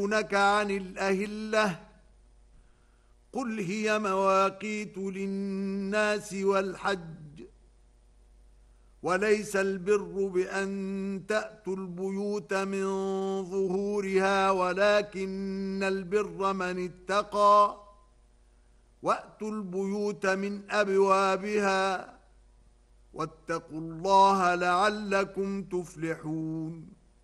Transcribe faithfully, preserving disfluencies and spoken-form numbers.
يسألونك عن الأهلة قل هي مواقيت للناس والحج وليس البر بأن تأتوا البيوت من ظهورها ولكن البر من اتقى وأتوا البيوت من أبوابها واتقوا الله لعلكم تفلحون